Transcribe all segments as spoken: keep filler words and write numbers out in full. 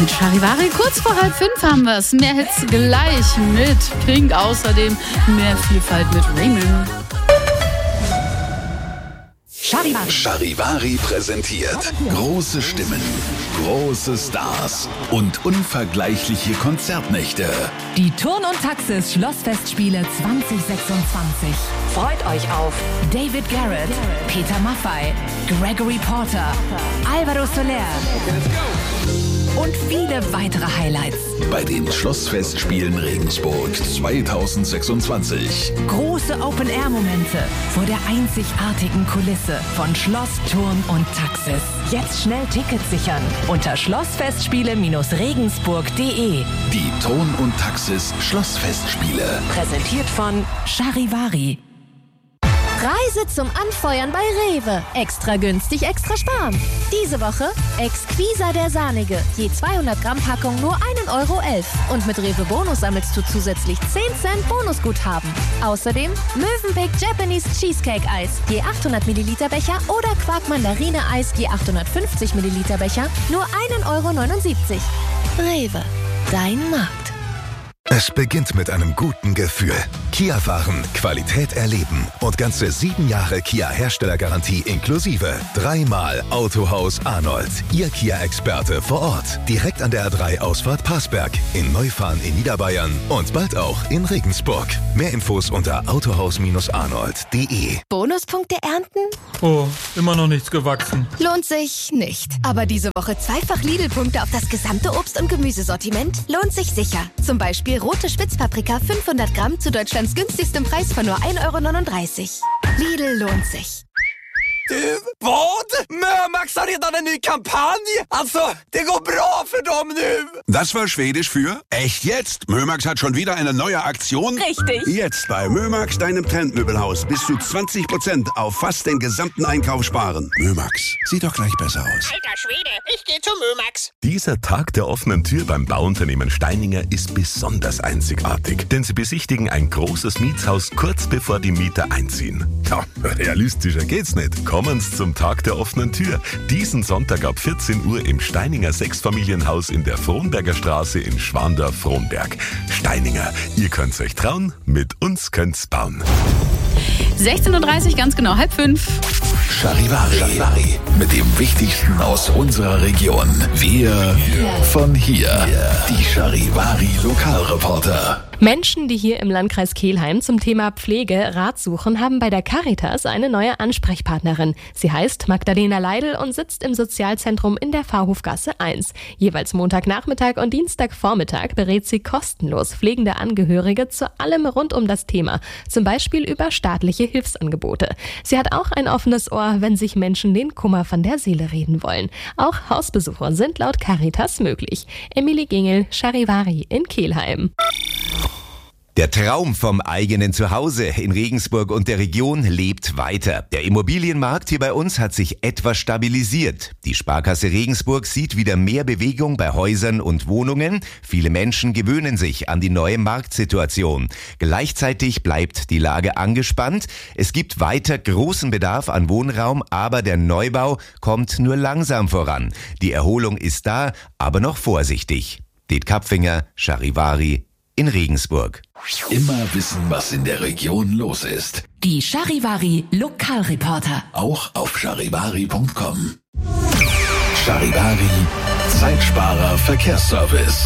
mit Charivari. Kurz vor halb fünf haben wir es. Mehr Hits gleich mit Pink. Außerdem mehr Vielfalt mit Raymond. Charivari. Charivari präsentiert große Stimmen, große Stars und unvergleichliche Konzertnächte. Die Turn- und Taxis Schlossfestspiele zwanzig sechsundzwanzig. Freut euch auf David Garrett, Peter Maffay, Gregory Porter, Alvaro Soler und viele weitere Highlights. Bei den Schlossfestspielen Regensburg zwanzig sechsundzwanzig. Große Open-Air-Momente vor der einzigartigen Kulisse von Schloss, Turm und Taxis. Jetzt schnell Tickets sichern unter schlossfestspiele Regensburg punkt de. Die Ton- und Taxis Schlossfestspiele. Präsentiert von Charivari. Reise zum Anfeuern bei Rewe. Extra günstig, extra sparen. Diese Woche Exquisa der Sahnige. Je zweihundert Gramm Packung nur ein Euro elf. Und mit Rewe Bonus sammelst du zusätzlich zehn Cent Bonusguthaben. Außerdem Mövenpick Japanese Cheesecake Eis. Je achthundert Milliliter Becher oder Quark Mandarine Eis je achthundertfünfzig Milliliter Becher nur ein Euro neunundsiebzig. Rewe, dein Markt. Es beginnt mit einem guten Gefühl. Kia fahren, Qualität erleben und ganze sieben Jahre Kia-Herstellergarantie inklusive. Dreimal Autohaus Arnold, Ihr Kia-Experte vor Ort. Direkt an der A drei Ausfahrt Passberg, in Neufahren in Niederbayern und bald auch in Regensburg. Mehr Infos unter autohaus arnold punkt de. Bonuspunkte ernten? Oh, immer noch nichts gewachsen. Lohnt sich nicht. Aber diese Woche zweifach Lidl-Punkte auf das gesamte Obst- und Gemüsesortiment lohnt sich sicher. Zum Beispiel rote Spitzpaprika fünfhundert Gramm zu Deutschlands günstigstem Preis von nur ein Euro neununddreißig. Lidl lohnt sich. Du, vad? Mömax har redan en ny kampanj. Alltså, det går bra för dem nu. Das war Schwedisch für echt jetzt. Mömax hat schon wieder eine neue Aktion. Richtig. Jetzt bei Mömax, deinem Trendmöbelhaus, bis zu zwanzig Prozent auf fast den gesamten Einkauf sparen. Mömax, sieht doch gleich besser aus. Alter Schwede, ich geh zu Mömax. Dieser Tag der offenen Tür beim Bauunternehmen Steininger ist besonders einzigartig, denn sie besichtigen ein großes Mietshaus kurz bevor die Mieter einziehen. Ja, realistischer geht's nicht. Kommen's zum Tag der offenen Tür. Diesen Sonntag ab vierzehn Uhr im Steininger Sechsfamilienhaus in der Frohnberger Straße in Schwandorf-Frohnberg. Steininger, ihr könnt's euch trauen, mit uns könnt's bauen. sechzehn Uhr dreißig, ganz genau, halb fünf. Charivari. Charivari. Mit dem Wichtigsten aus unserer Region. Wir von hier. Die Charivari Lokalreporter. Menschen, die hier im Landkreis Kelheim zum Thema Pflege Rat suchen, haben bei der Caritas eine neue Ansprechpartnerin. Sie heißt Magdalena Leidl und sitzt im Sozialzentrum in der Pfarrhofgasse eins. Jeweils Montagnachmittag und Dienstagvormittag berät sie kostenlos pflegende Angehörige zu allem rund um das Thema, zum Beispiel über staatliche Hilfsangebote. Sie hat auch ein offenes Ohr, wenn sich Menschen den Kummer von der Seele reden wollen. Auch Hausbesuche sind laut Caritas möglich. Emilie Gingel, Charivari in Kelheim. Der Traum vom eigenen Zuhause in Regensburg und der Region lebt weiter. Der Immobilienmarkt hier bei uns hat sich etwas stabilisiert. Die Sparkasse Regensburg sieht wieder mehr Bewegung bei Häusern und Wohnungen. Viele Menschen gewöhnen sich an die neue Marktsituation. Gleichzeitig bleibt die Lage angespannt. Es gibt weiter großen Bedarf an Wohnraum, aber der Neubau kommt nur langsam voran. Die Erholung ist da, aber noch vorsichtig. Det Kapfinger, Charivari in Regensburg. Immer wissen, was in der Region los ist. Die Charivari Lokalreporter. Auch auf charivari punkt com. Charivari, Zeitsparer Verkehrsservice.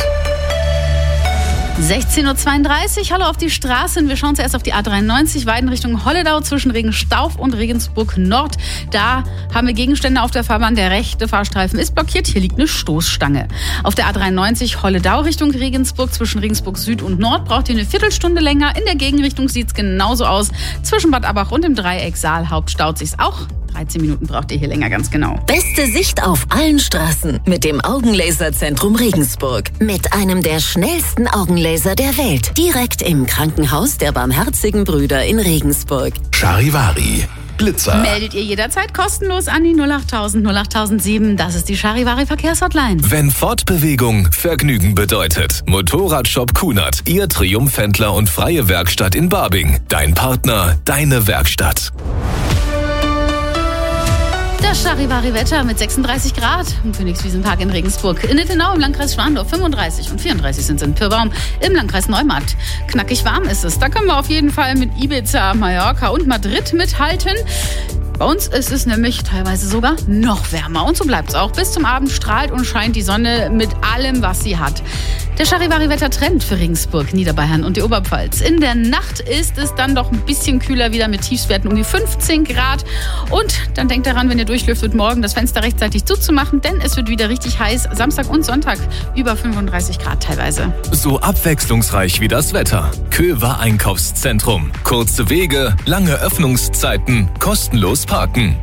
sechzehn Uhr zweiunddreißig, hallo auf die Straßen. Wir schauen zuerst auf die A dreiundneunzig, Weiden Richtung Holledau zwischen Regenstauf und Regensburg Nord. Da haben wir Gegenstände auf der Fahrbahn. Der rechte Fahrstreifen ist blockiert. Hier liegt eine Stoßstange. Auf der A dreiundneunzig Holledau Richtung Regensburg zwischen Regensburg Süd und Nord braucht ihr eine Viertelstunde länger. In der Gegenrichtung sieht es genauso aus. Zwischen Bad Abach und dem Dreieck Saalhaupt staut sich's auch. dreizehn Minuten braucht ihr hier länger, ganz genau. Beste Sicht auf allen Straßen mit dem Augenlaserzentrum Regensburg. Mit einem der schnellsten Augenlaser der Welt. Direkt im Krankenhaus der Barmherzigen Brüder in Regensburg. Charivari. Blitzer. Meldet ihr jederzeit kostenlos an die null achttausend null achttausendsieben. Das ist die Charivari Verkehrshotline. Wenn Fortbewegung Vergnügen bedeutet. Motorradshop Kunert. Ihr Triumphhändler und freie Werkstatt in Barbing. Dein Partner, deine Werkstatt. Das Charivari-Wetter mit sechsunddreißig Grad im Königswiesenpark in Regensburg. In Nittenau im Landkreis Schwandorf fünfunddreißig und vierunddreißig sind es in Pirbaum im Landkreis Neumarkt. Knackig warm ist es. Da können wir auf jeden Fall mit Ibiza, Mallorca und Madrid mithalten. Bei uns ist es nämlich teilweise sogar noch wärmer. Und so bleibt es auch. Bis zum Abend strahlt und scheint die Sonne mit allem, was sie hat. Der Charivari-Wetter-Trend für Regensburg, Niederbayern und die Oberpfalz. In der Nacht ist es dann doch ein bisschen kühler wieder mit Tiefstwerten um die fünfzehn Grad. Und dann denkt daran, wenn ihr durchlüftet, morgen das Fenster rechtzeitig zuzumachen, denn es wird wieder richtig heiß. Samstag und Sonntag über fünfunddreißig Grad teilweise. So abwechslungsreich wie das Wetter. Köver Einkaufszentrum. Kurze Wege, lange Öffnungszeiten, kostenlos parken.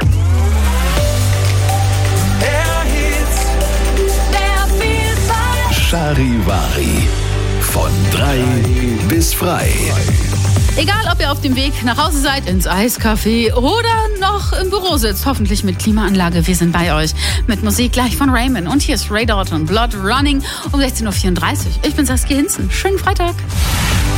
Charivari. Von drei bis frei. Egal, ob ihr auf dem Weg nach Hause seid, ins Eiscafé oder noch im Büro sitzt, hoffentlich mit Klimaanlage, wir sind bei euch. Mit Musik gleich von Raymond. Und hier ist Ray Dalton, Blood Running um sechzehn Uhr vierunddreißig. Ich bin Saskia Hinzen. Schönen Freitag.